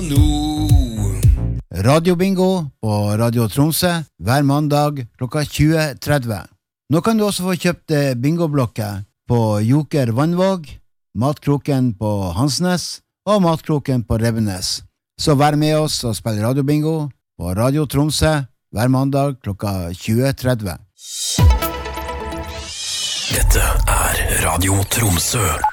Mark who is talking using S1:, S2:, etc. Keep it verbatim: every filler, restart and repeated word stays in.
S1: nå.
S2: Radiobingo på Radio Tromsø hver mandag klokka tjue tretti. Nå kan du også få kjøpt bingoblokker på Joker Vannvåg, Matkroken på Hansnes og Matkroken på Rebbenes. Så vær med oss og spill radiobingo på Radio Tromsø hver mandag klokka tjue tretti.
S1: Dette er Radio Tromsø.